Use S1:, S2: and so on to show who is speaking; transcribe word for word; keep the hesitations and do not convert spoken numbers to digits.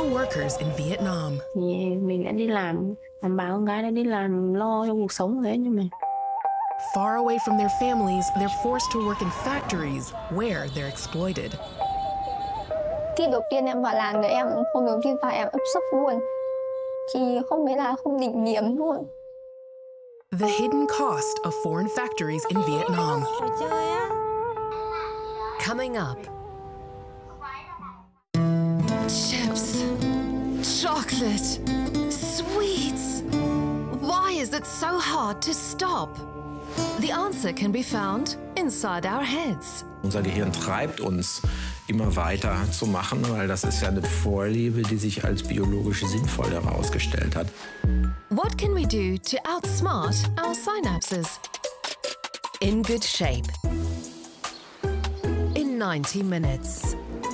S1: Filipino workers in Vietnam.
S2: Thì mình đã đi làm, làm bà con gái đã đi làm lo cho cuộc sống rồi nhưng mà
S1: Far away from their families, they're forced to work in factories where they're exploited.
S3: Khi đầu tiên em vào làm thì em hôm đầu tiên vào em ấp sấp luôn. Thì không biết là không định điểm luôn.
S1: The hidden cost of foreign factories in Vietnam.
S4: Coming up. Chips, chocolate, sweets. Why is it so hard to stop? The answer can be found inside our heads.
S5: Unser Gehirn treibt uns, immer weiter zu machen, weil das ist ja eine Vorliebe, die sich als biologisch sinnvoll herausgestellt hat.
S4: What can we do to outsmart our synapses? In Good Shape. In ninety minutes.